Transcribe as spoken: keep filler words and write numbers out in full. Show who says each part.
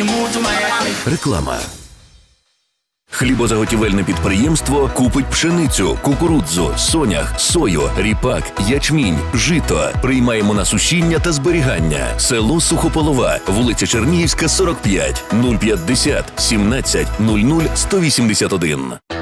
Speaker 1: Реклама. Хлібозаготівельне підприємство купить пшеницю, кукурудзу, сонях, сою, ріпак, ячмінь, жито. Приймаємо на сушіння та зберігання. Село Сухополова, вулиця Чернігівська, сорок п'ять, нуль п'ятдесят, сімнадцять, нуль нуль, сто вісімдесят один.